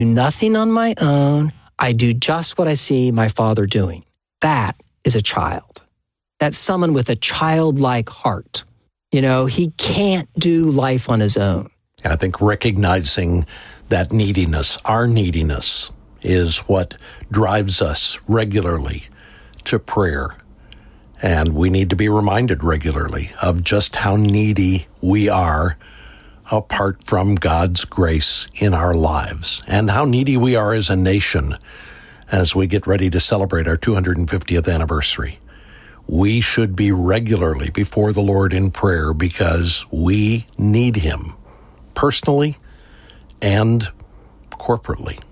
do nothing on my own. I do just what I see my Father doing. That is a child. That's someone with a childlike heart. He can't do life on his own. I think recognizing that neediness, our neediness, is what drives us regularly to prayer. And we need to be reminded regularly of just how needy we are apart from God's grace in our lives, and how needy we are as a nation as we get ready to celebrate our 250th anniversary. We should be regularly before the Lord in prayer because we need Him personally and corporately.